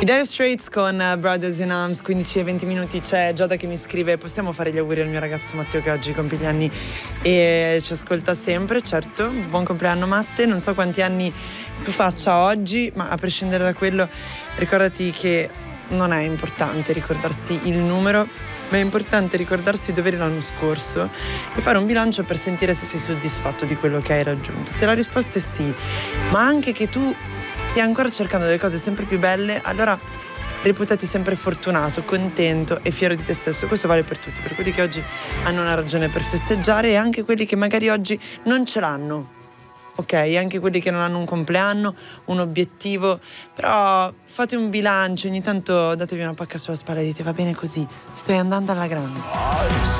I Dire Straits con Brothers in Arms, 15 e 20 minuti. C'è Giada che mi scrive: possiamo fare gli auguri al mio ragazzo Matteo che oggi compie gli anni e ci ascolta sempre. Certo, buon compleanno Matte, non so quanti anni tu faccia oggi, ma a prescindere da quello ricordati che non è importante ricordarsi il numero, ma è importante ricordarsi dove eri l'anno scorso e fare un bilancio per sentire se sei soddisfatto di quello che hai raggiunto. Se la risposta è sì, ma anche che tu stia ancora cercando delle cose sempre più belle, allora reputati sempre fortunato, contento e fiero di te stesso. Questo vale per tutti, per quelli che oggi hanno una ragione per festeggiare e anche quelli che magari oggi non ce l'hanno. Ok, anche quelli che non hanno un compleanno, un obiettivo, però fate un bilancio, ogni tanto datevi una pacca sulla spalla e dite va bene così, stai andando alla grande.